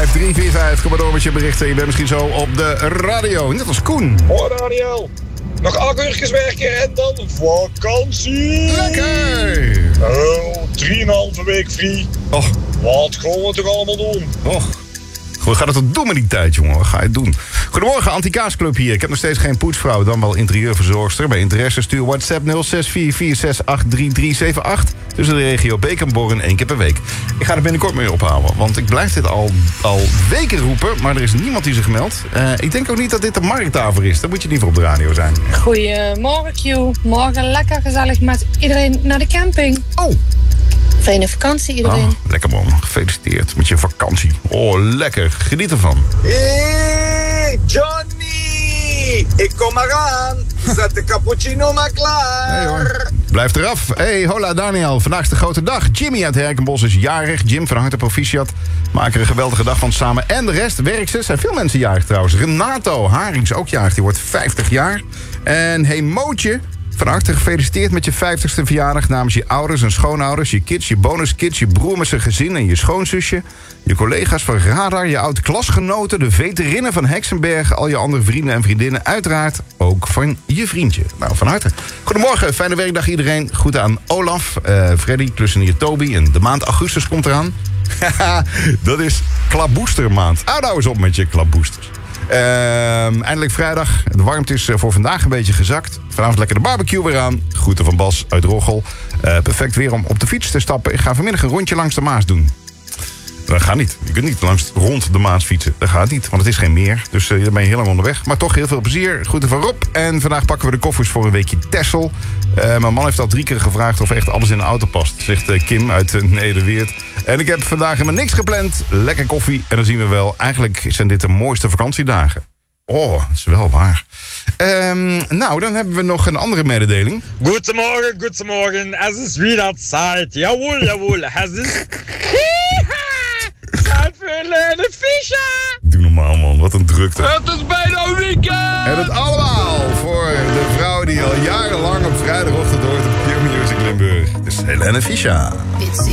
345. Kom maar door met je berichten. Je bent misschien zo op de radio. Net als Koen. Hoi Daniel. Nog 8 uurtjes werken en dan vakantie. Lekker! Oh, 3,5 week free. Och. Wat gaan we toch allemaal doen? Och. Goed, gaat het toch doen met die tijd, jongen? Wat ga je het doen? Goedemorgen, Anti-Kaasclub hier. Ik heb nog steeds geen poetsvrouw, dan wel interieurverzorgster. Bij interesse stuur WhatsApp 0644683378 tussen de regio Beek en Borren 1 keer per week. Ik ga er binnenkort mee ophalen, want ik blijf dit al weken roepen, maar er is niemand die zich meldt. Ik denk ook niet dat dit de markttafel is. Dan moet je niet voor op de radio zijn. Goedemorgen, Q. Morgen lekker gezellig met iedereen naar de camping. Oh! Fijne vakantie iedereen. Oh, lekker man, gefeliciteerd met je vakantie. Oh, lekker, geniet ervan. Hey, Johnny! Ik kom maar aan. Zet de cappuccino maar klaar. Hey hoor, blijf eraf. Hey, hola Daniel, vandaag is de grote dag. Jimmy uit Herkenbos is jarig. Jim van harte proficiat. Maak er een geweldige dag van samen. En de rest, werksters, zijn veel mensen jarig trouwens. Renato Harings ook jarig, die wordt 50 jaar. En hey Mootje, van harte gefeliciteerd met je 50ste verjaardag namens je ouders en schoonouders, je kids, je bonuskids, je broer met zijn gezin en je schoonzusje, je collega's van Radar, je oud-klasgenoten, de veterinnen van Heksenberg, al je andere vrienden en vriendinnen, uiteraard ook van je vriendje. Nou, van harte. Goedemorgen, fijne werkdag iedereen. Groeten aan Olaf, Freddy, klussenier Toby en de maand augustus komt eraan. Dat is klapboestermaand. Nou eens op met je klapboesters. Eindelijk vrijdag. De warmte is voor vandaag een beetje gezakt. Vanavond lekker de barbecue weer aan. Groeten van Bas uit Roggel. Perfect weer om op de fiets te stappen. Ik ga vanmiddag een rondje langs de Maas doen. Dat gaat niet. Je kunt niet rond de Maas fietsen. Dat gaat niet, want het is geen meer. Dus dan ben je heel lang onderweg. Maar toch heel veel plezier. Groeten van Rob. En vandaag pakken we de koffers voor een weekje Texel. Mijn man heeft al 3 keer gevraagd of echt alles in de auto past. Zegt Kim uit Nederweert. En ik heb vandaag helemaal niks gepland. Lekker koffie. En dan zien we wel. Eigenlijk zijn dit de mooiste vakantiedagen. Oh, dat is wel waar. Nou, dan hebben we nog een andere mededeling. Goedemorgen. Es is weer Zeit. Jawohl. Es is... Tijd voor een visje. Doe normaal, man. Wat een drukte. Het is bijna weekend. En het allemaal voor de vrouw die al jarenlang op vrijdagochtend hoort op Pure Music Limburg. Het is Helene Fischer.